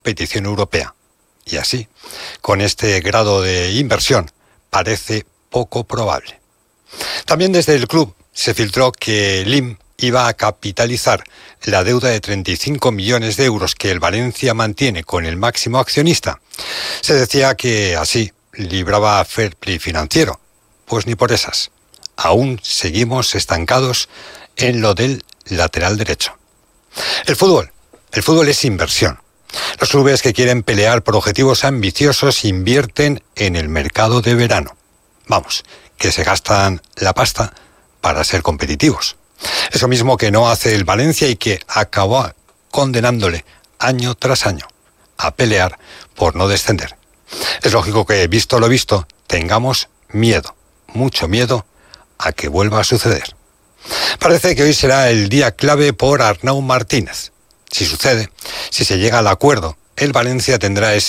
petición europea. Y así, con este grado de inversión, parece poco probable. También desde el club se filtró que Lim iba a capitalizar la deuda de 35 millones de euros que el Valencia mantiene con el máximo accionista. Se decía que así libraba fair play financiero. Pues ni por esas. Aún seguimos estancados en lo del lateral derecho. El fútbol es inversión. Los clubes que quieren pelear por objetivos ambiciosos invierten en el mercado de verano. Vamos, que se gastan la pasta para ser competitivos. Eso mismo que no hace el Valencia y que acabó condenándole año tras año a pelear por no descender. Es lógico que, visto lo visto, tengamos miedo, mucho miedo, a que vuelva a suceder. Parece que hoy será el día clave por Arnau Martínez. Si sucede, si se llega al acuerdo, el Valencia tendrá ese